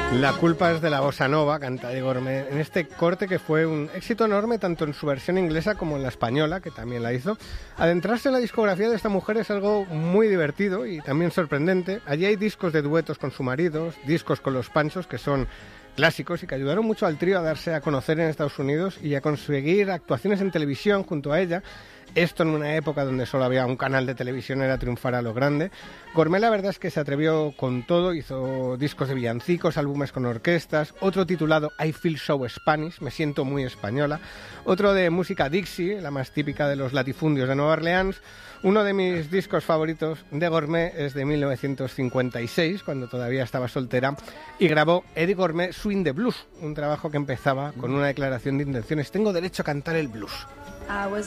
La culpa es de la bossa nova, canta Eddie Gourmet, en este corte que fue un éxito enorme tanto en su versión inglesa como en la española, que también la hizo. Adentrarse en la discografía de esta mujer es algo muy divertido y también sorprendente. Allí hay discos de duetos con su marido, discos con los Panchos, que son clásicos y que ayudaron mucho al trío a darse a conocer en Estados Unidos y a conseguir actuaciones en televisión junto a ella. Esto en una época donde solo había un canal de televisión era triunfar a lo grande. Gourmet la verdad es que se atrevió con todo, hizo discos de villancicos, álbumes con orquestas, otro titulado I Feel So Spanish, me siento muy española, otro de música Dixie, la más típica de los latifundios de Nueva Orleans. Uno de mis discos favoritos de Gourmet es de 1956, cuando todavía estaba soltera, y grabó Eddie Gourmet Swing the Blues, un trabajo que empezaba con una declaración de intenciones: tengo derecho a cantar el blues. I was